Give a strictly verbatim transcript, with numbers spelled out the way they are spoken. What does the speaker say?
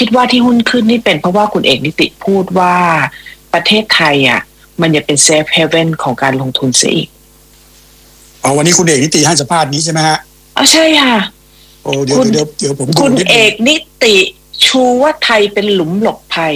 คิดว่าที่หุ้นขึ้นนี่เป็นเพราะว่าคุณเอกนิติพูดว่าประเทศไทยอ่ะมันจะเป็นเซฟเฮเว่นของการลงทุนซะอีกอ๋อวันนี้คุณเอกนิติให้สัมภาษณ์นี้ใช่ไหมฮะอ๋อใช่ค่ะโอ้เดี๋ยวเดี๋ยวเดี๋ยวผมคุณเอกนิติชูว่าไทยเป็นหลุมหลบภัย